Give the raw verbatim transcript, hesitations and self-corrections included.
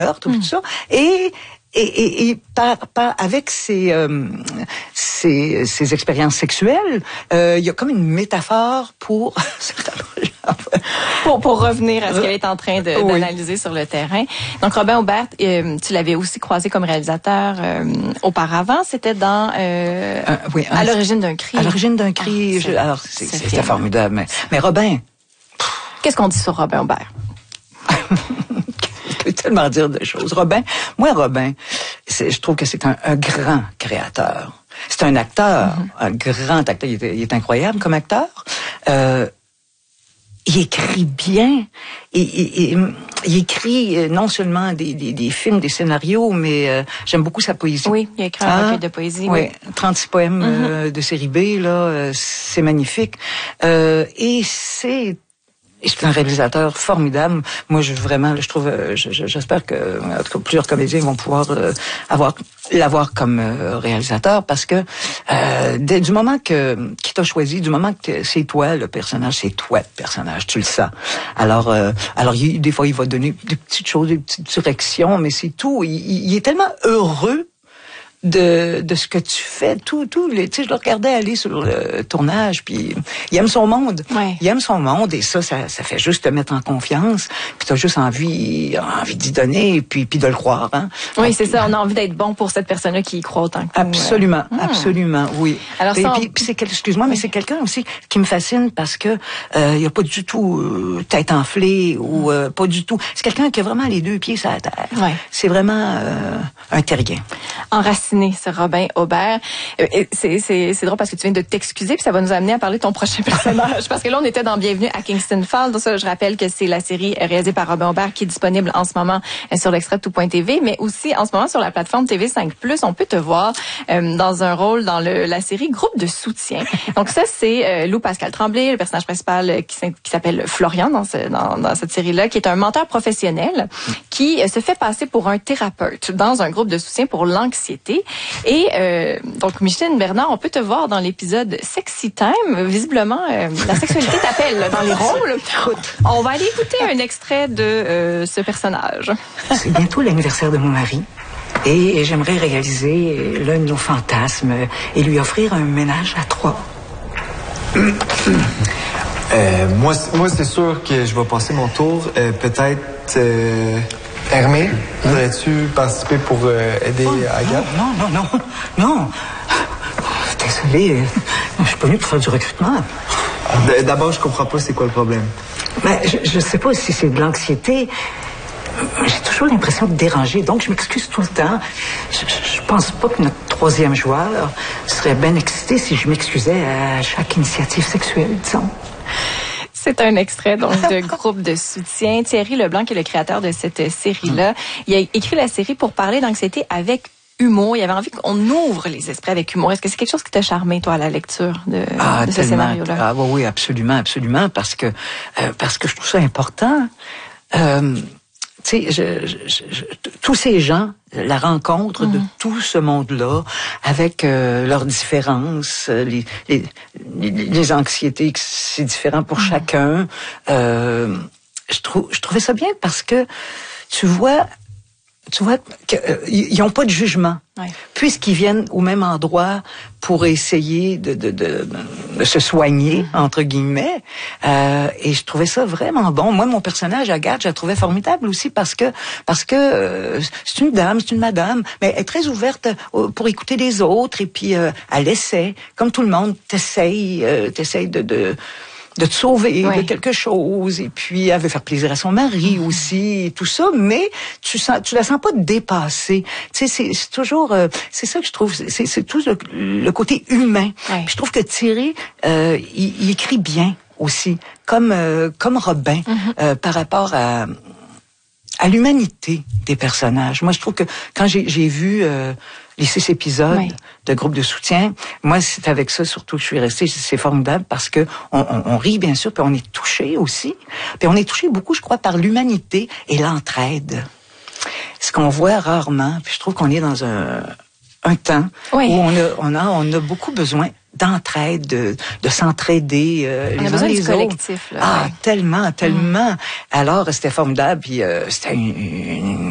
meurtre, mm. tout ça. Et Et, et, et par, par, avec ces, euh, ces, ces expériences sexuelles, euh, il y a comme une métaphore pour... pour, pour revenir à ce qu'elle est en train de, oui. d'analyser sur le terrain. Donc, Robin Aubert, euh, tu l'avais aussi croisé comme réalisateur euh, auparavant. C'était dans... Euh, euh, oui, à l'origine d'un cri. À l'origine d'un cri. Ah, je, alors, c'est, c'est c'était formidable. Mais, mais Robin... Qu'est-ce qu'on dit sur Robin Aubert? Je peux tellement dire de choses. Robin, moi, Robin, c'est, je trouve que c'est un, un grand créateur. C'est un acteur, mm-hmm. un grand acteur. Il est, il est incroyable comme acteur. Euh, il écrit bien. Il, il, il, il écrit non seulement des, des, des films, des scénarios, mais euh, j'aime beaucoup sa poésie. Oui, il a écrit un recueil de poésie. Oui, oui. trente-six poèmes mm-hmm. euh, de série B, là, euh, c'est magnifique. Euh, et c'est... C'est un réalisateur formidable. Moi, je vraiment, je trouve, je, j'espère que en tout cas, plusieurs comédiens vont pouvoir euh, avoir l'avoir comme euh, réalisateur parce que euh, dès du moment que qu'il t'a choisi, du moment que c'est toi le personnage, c'est toi le personnage, tu le sens. Alors, euh, alors il, des fois, il va donner des petites choses, des petites directions, mais c'est tout. Il, il est tellement heureux de de ce que tu fais, tout tout les tu sais je le regardais aller sur le tournage puis il aime son monde. Ouais. Il aime son monde et ça ça ça fait juste te mettre en confiance, puis tu as juste envie envie d'y donner puis puis de le croire hein. Oui, donc, c'est ça, on a envie d'être bon pour cette personne-là qui y croit autant que nous. Absolument, euh... absolument, oui. Alors et ça, puis, on... puis c'est quel, excuse-moi oui. mais c'est quelqu'un aussi qui me fascine parce que euh, il y a pas du tout euh, tête enflée ou euh, pas du tout. C'est quelqu'un qui a vraiment les deux pieds sur la terre. Ouais. C'est vraiment euh, un terrien. Enraciné, ce Robin Aubert. C'est, c'est, c'est drôle parce que tu viens de t'excuser, puis ça va nous amener à parler de ton prochain personnage. Parce que là, on était dans Bienvenue à Kingston Falls. Donc ça, je rappelle que c'est la série réalisée par Robin Aubert qui est disponible en ce moment sur l'extrait de tout point t v, mais aussi en ce moment sur la plateforme T V cinq plus. On peut te voir euh, dans un rôle dans le, la série Groupe de soutien. Donc ça, c'est euh, Lou Pascal Tremblay, le personnage principal qui, qui s'appelle Florian dans, ce, dans, dans cette série-là, qui est un menteur professionnel qui euh, se fait passer pour un thérapeute dans un groupe de soutien pour l'anxiété. Et euh, donc, Micheline Bernard, on peut te voir dans l'épisode Sexy Time. Visiblement, euh, la sexualité t'appelle dans les rôles. On va aller écouter un extrait de euh, ce personnage. C'est bientôt l'anniversaire de mon mari. Et j'aimerais réaliser l'un de nos fantasmes et lui offrir un ménage à trois. euh, moi, moi, c'est sûr que je vais passer mon tour. Euh, peut-être... Euh... Hermé, voudrais-tu participer pour euh, aider oh, Agathe? Non, non, non, non, non. Désolé, je suis pas venu pour faire du recrutement. D'abord, je comprends pas c'est quoi le problème. Ben, je, je sais pas si c'est de l'anxiété. J'ai toujours l'impression de déranger, donc je m'excuse tout le temps. Je, je pense pas que notre troisième joueur serait bien excité si je m'excusais à chaque initiative sexuelle, disons. C'est un extrait donc de Groupe de soutien. Thierry Leblanc, qui est le créateur de cette série-là, il a écrit la série pour parler d'anxiété avec humour. Il avait envie qu'on ouvre les esprits avec humour. Est-ce que c'est quelque chose qui t'a charmé, toi, à la lecture de, ah, de ce scénario-là? Ah oui, oui, absolument, absolument, parce que euh, parce que je trouve ça important. Euh, tu sais, je, je, je, tous ces gens, la rencontre mmh. de tout ce monde-là, avec euh, leurs différences, les, les, les, les anxiétés, c'est différent pour mmh. chacun. Euh, je trouve, je trouvais ça bien parce que tu vois, tu vois qu'ils n'ont pas de jugement. Ouais. Puisqu'ils viennent au même endroit pour essayer de, de, de, de se soigner, mmh. entre guillemets. Euh, et je trouvais ça vraiment bon. Moi, mon personnage, Agathe, je la trouvais formidable aussi parce que parce que euh, c'est une dame, c'est une madame, mais elle est très ouverte pour écouter les autres et puis euh, elle essaie, comme tout le monde, t'essaye, euh, t'essaye de... de de te sauver oui. de quelque chose, et puis elle veut faire plaisir à son mari mmh. aussi, et tout ça, mais tu sens, tu la sens pas dépassée. Tu sais, c'est, c'est toujours, euh, c'est ça que je trouve, c'est, c'est tout le, le côté humain. Oui. Puis je trouve que Thierry, euh, il, il écrit bien aussi, comme euh, comme Robin, mmh. euh, par rapport à à l'humanité des personnages. Moi, je trouve que quand j'ai, j'ai vu euh, les six épisodes oui. de Groupe de soutien, moi, c'est avec ça surtout que je suis restée. C'est formidable parce que on, on, on rit, bien sûr, puis on est touché aussi. Puis on est touché beaucoup, je crois, par l'humanité et l'entraide. Ce qu'on voit rarement. Puis je trouve qu'on est dans un, un temps oui. où on a, on a, on a beaucoup besoin d'entraide, de, de s'entraider euh, on les a besoin uns les du autres. Collectif, là, ah, ouais. tellement, tellement. Mmh. Alors, c'était formidable, puis euh, c'était une, une